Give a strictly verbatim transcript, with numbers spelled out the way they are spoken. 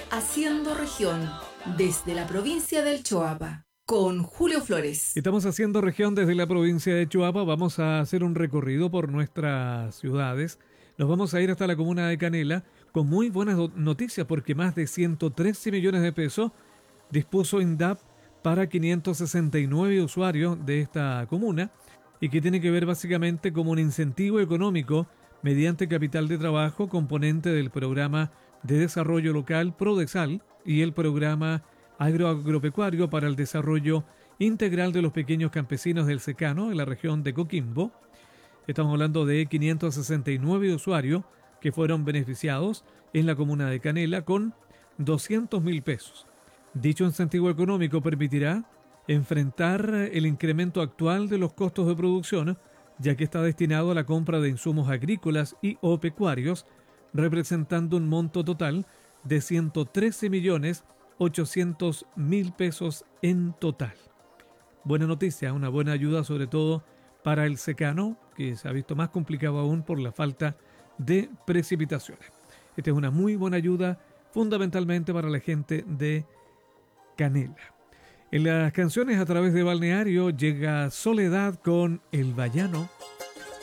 Haciendo región desde la provincia del Choapa con Julio Flores. Estamos haciendo región desde la provincia de Choapa. Vamos a hacer un recorrido por nuestras ciudades. Nos vamos a ir hasta la comuna de Canela con muy buenas noticias porque más de ciento trece millones de pesos dispuso INDAP para quinientos sesenta y nueve usuarios de esta comuna y que tiene que ver básicamente como un incentivo económico mediante capital de trabajo, componente del programa de desarrollo local PRODESAL y el programa agroagropecuario para el desarrollo integral de los pequeños campesinos del secano en la región de Coquimbo. Estamos hablando de quinientos sesenta y nueve usuarios que fueron beneficiados en la comuna de Canela con doscientos mil pesos. Dicho incentivo económico permitirá enfrentar el incremento actual de los costos de producción, ya que está destinado a la compra de insumos agrícolas y o pecuarios, representando un monto total de ciento trece millones ochocientos mil pesos en total. Buena noticia, una buena ayuda sobre todo para el secano, que se ha visto más complicado aún por la falta de precipitaciones. Esta es una muy buena ayuda, fundamentalmente para la gente de Canela. En las canciones a través de Balneario llega Soledad con El Bayano.